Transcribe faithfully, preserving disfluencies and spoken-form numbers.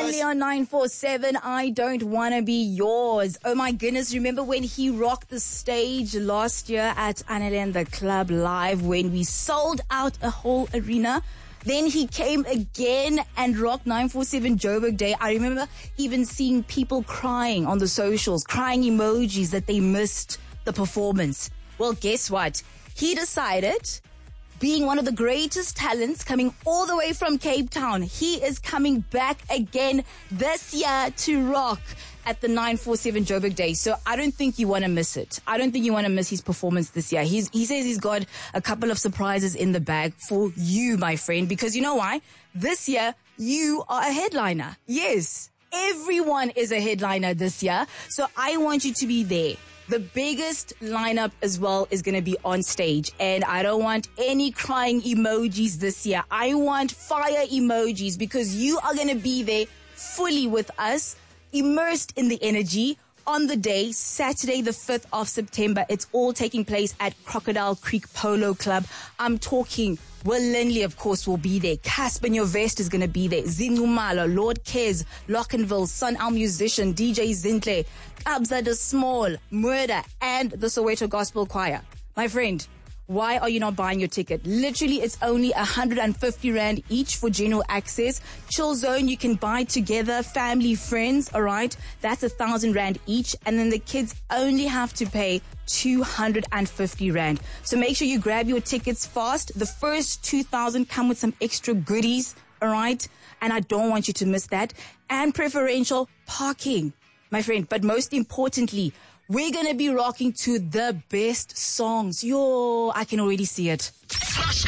Only on nine four seven, I Don't Wanna Be Yours. Oh my goodness, remember when he rocked the stage last year at Anele and the Club Live when we sold out a whole arena? Then he came again and rocked nine four seven Joburg Day. I remember even seeing people crying on the socials, crying emojis that they missed the performance. Well, guess what? He decided, being one of the greatest talents coming all the way from Cape Town, he is coming back again this year to rock at the nine four seven Joburg Day. So I don't think you want to miss it. I don't think you want to miss his performance this year. He's, he says he's got a couple of surprises in the bag for you, my friend, because you know why? This year, you are a headliner. Yes, everyone is a headliner this year. So I want you to be there. The biggest lineup as well is going to be on stage. And I don't want any crying emojis this year. I want fire emojis because you are going to be there fully with us, immersed in the energy on the day, Saturday the fifth of September. It's all taking place at Crocodile Creek Polo Club. I'm talking Will Lindley, of course, will be there. Casper Nyovest is going to be there. Zinumalo, Lord Kez, Lockenville, Sun Al Musician, D J Zintle, Kabza the Small, Murder, and the Soweto Gospel Choir. My friend, why are you not buying your ticket? Literally, it's only one hundred fifty rand each for general access. Chill Zone, you can buy together, family, friends, all right? That's one thousand rand each. And then the kids only have to pay two hundred fifty rand. So make sure you grab your tickets fast. The first two thousand come with some extra goodies, all right? And I don't want you to miss that. And preferential parking, my friend. But most importantly, we're going to be rocking to the best songs. Yo, I can already see it.